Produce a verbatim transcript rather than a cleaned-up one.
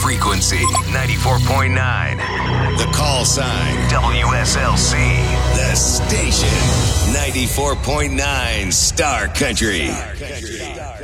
frequency ninety-four point nine. The call sign W S L C. The station ninety-four point nine Star Country. Star Country.